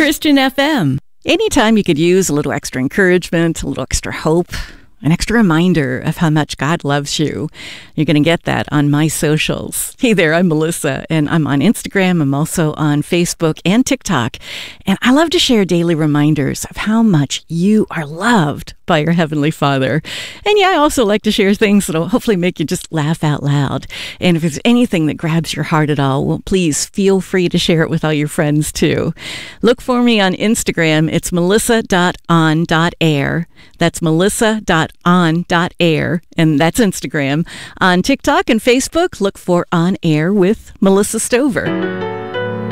Christian FM. Anytime you could use a little extra encouragement, a little extra hope, an extra reminder of how much God loves you, you're going to get that on my socials. Hey there, I'm Melissa, and I'm on Instagram. I'm also on Facebook and TikTok. And I love to share daily reminders of how much you are loved by your Heavenly Father. And yeah, I also like to share things that'll hopefully make you just laugh out loud. And if there's anything that grabs your heart at all, well, please feel free to share it with all your friends too. Look for me on Instagram. It's melissa.on.air. That's melissa.on.air, and that's Instagram. On TikTok and Facebook, look for On Air with Melissa Stover.